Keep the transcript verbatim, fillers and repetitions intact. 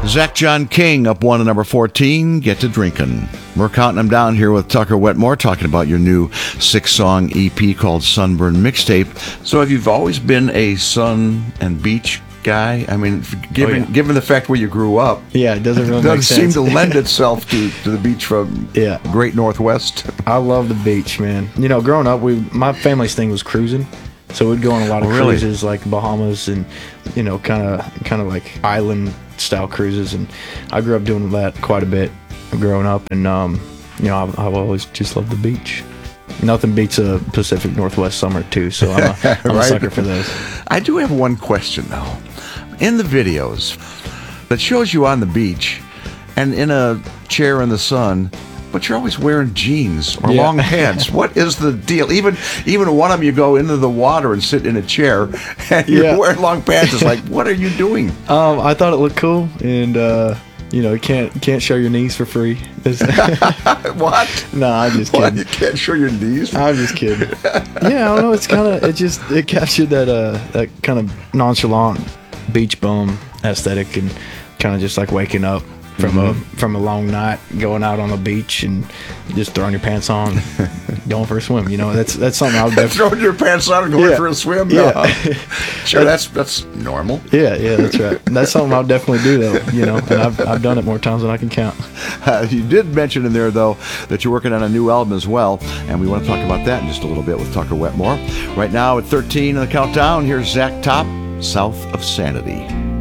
Zach John King up one to number fourteen, Get to Drinkin'. We're counting them down here with Tucker Wetmore, talking about your new six-song E P called Sunburn Mixtape. So have you always been a sun and beach guy? I mean, given oh, yeah. given the fact where you grew up, yeah, it doesn't really it doesn't make seem sense. to lend itself to, to the beach from yeah. Great Northwest. I love the beach, man. You know, growing up, we my family's thing was cruising. So we'd go on a lot of oh, really? cruises, like Bahamas and, you know, kind of kind of like island-style cruises. And I grew up doing that quite a bit growing up. And, um, you know, I've, I've always just loved the beach. Nothing beats a Pacific Northwest summer, too. So I'm a, I'm right? a sucker for those. I do have one question, though. In the videos, that shows you on the beach and in a chair in the sun, but you're always wearing jeans or yeah. long pants. What is the deal? Even even one of them, you go into the water and sit in a chair, and you're yeah. wearing long pants. It's like, what are you doing? Um, I thought it looked cool, and uh, you know, you can't can't show your knees for free. What? No, I'm just What? kidding. You can't show your knees? I'm just kidding. Yeah, I don't know. It's kind of it just it captured that uh that kind of nonchalant beach bum aesthetic, and kind of just like waking up from mm-hmm. a from a long night, going out on the beach and just throwing your pants on, going for a swim. You know, that's that's something I would definitely throwing your pants on and going yeah. for a swim. Yeah, no. Sure, that's that's normal. Yeah, yeah, that's right. That's something I would definitely do, though. You know, and I've I've done it more times than I can count. Uh, you did mention in there though that you're working on a new album as well, and we want to talk about that in just a little bit with Tucker Wetmore. Right now at thirteen in the countdown, here's Zach Top, South of Sanity.